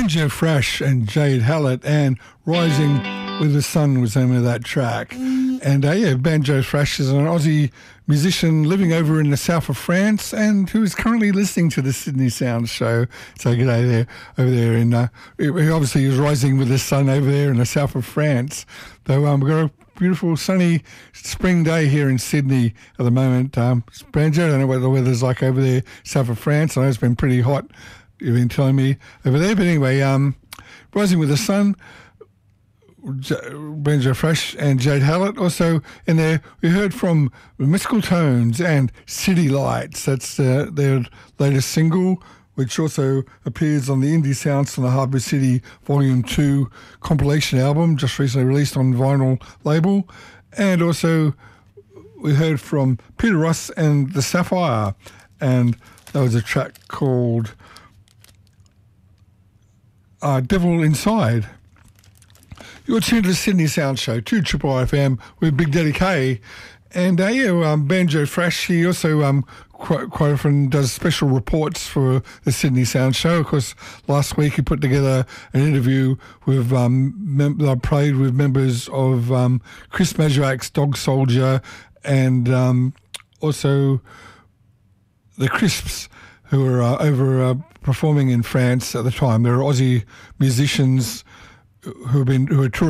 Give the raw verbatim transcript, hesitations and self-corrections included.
Banjo Fresh and Jade Hallett, and Rising with the Sun was the name of that track. And uh, yeah, Banjo Fresh is an Aussie musician living over in the south of France and who is currently listening to the Sydney Sound Show. So good day there, over there in, uh, he obviously is rising with the sun over there in the south of France. So um, we've got a beautiful sunny spring day here in Sydney at the moment. Um, Banjo, I don't know what the weather's like over there south of France. I know it's been pretty hot, you've been telling me over there. But anyway, um, Rising with the Sun, Banjo Fresh and Jade Hallett. Also in there, we heard from Mystical Tones and City Lights. That's uh, their latest single, which also appears on the Indie Sounds from the Harbour City Volume two compilation album, just recently released on vinyl label. And also we heard from Peter Ross and The Sapphire, and that was a track called uh, Devil Inside. You're tuned to the Sydney Sound Show, two Triple R F M with Big Daddy K. And uh, yeah, um, Banjo Fresh, he also um, quite, quite often does special reports for the Sydney Sound Show. Of course, last week he put together an interview with, um, mem- I played with members of um, Chris Mazuak's Dog Soldier, and um, also the Crisps, who were uh, over uh, performing in France at the time. They were Aussie musicians who have been who are touring